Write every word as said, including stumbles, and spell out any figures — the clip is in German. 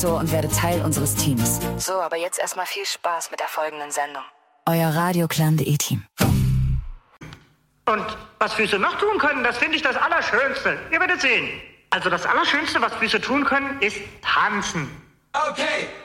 So und werde Teil unseres Teams. So, aber jetzt erstmal viel Spaß mit der folgenden Sendung. Euer radioclan.de-Team. Und was Füße noch tun können, das finde ich das Allerschönste. Ihr werdet sehen. Also das Allerschönste, was Füße tun können, ist tanzen. Okay.